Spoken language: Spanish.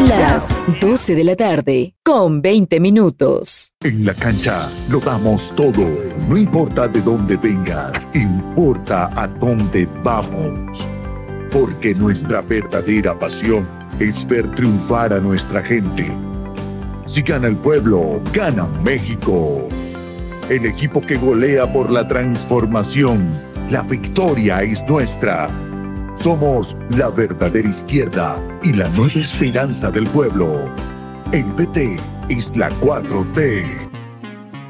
Las 12 de la tarde, con 20 minutos. En la cancha lo damos todo. No importa de dónde vengas, importa a dónde vamos. Porque nuestra verdadera pasión es ver triunfar a nuestra gente. Si gana el pueblo, gana México. El equipo que golea por la transformación. La victoria es nuestra. Somos la verdadera izquierda y la nueva esperanza del pueblo. El PT es la 4T.